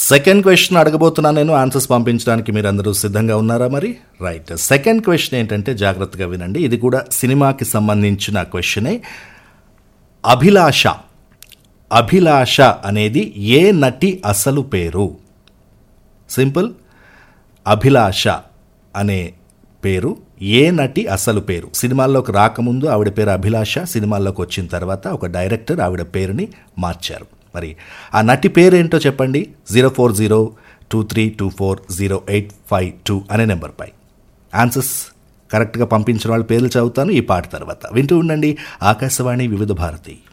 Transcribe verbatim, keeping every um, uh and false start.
Second question అడగబోతున్నాను నేను. Answers పంపించడానికి మీరు అందరూ సిద్ధంగా ఉన్నారా మరి? రైట్. సెకండ్ క్వశ్చన్ ఏంటంటే జాగ్రత్తగా వినండి, ఇది కూడా సినిమాకి సంబంధించిన క్వశ్చనే. అభిలాష అభిలాష అనేది ఏ నటి అసలు పేరు? సింపుల్. అభిలాష అనే పేరు ఏ నటి అసలు పేరు? సినిమాల్లోకి రాకముందు ఆవిడ పేరు అభిలాష, సినిమాల్లోకి వచ్చిన తర్వాత ఒక డైరెక్టర్ ఆవిడ పేరుని మార్చారు. మరి ఆ నటి పేరేంటో చెప్పండి. Zero four zero two three two four zero eight five two అనే నెంబర్పై ఆన్సర్స్ కరెక్ట్గా పంపించిన వాళ్ళ పేర్లు చదువుతాను ఈ పాట తర్వాత. వింటూ ఉండండి ఆకాశవాణి వివిధ భారతి.